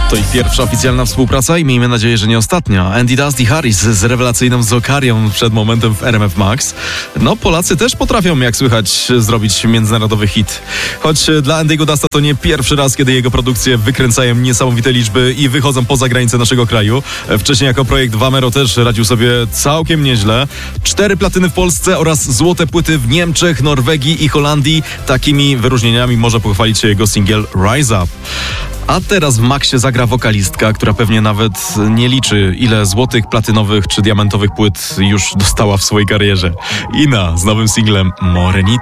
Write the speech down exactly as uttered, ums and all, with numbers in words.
To ich pierwsza oficjalna współpraca i miejmy nadzieję, że nie ostatnia. Andy Dusty Harris z rewelacyjną Zokarią przed momentem w R M F Max. No, Polacy też potrafią, jak słychać, zrobić międzynarodowy hit. Choć dla Andy'ego Dusta to nie pierwszy raz, kiedy jego produkcje wykręcają niesamowite liczby i wychodzą poza granice naszego kraju. Wcześniej jako projekt Vamero też radził sobie całkiem nieźle. Cztery platyny w Polsce oraz złote płyty w Niemczech, Norwegii i Holandii. Takimi wyróżnieniami może pochwalić się jego singiel Rise Up. A teraz w Maxie zagra wokalistka, która pewnie nawet nie liczy, ile złotych, platynowych czy diamentowych płyt już dostała w swojej karierze. Ina z nowym singlem Morenita.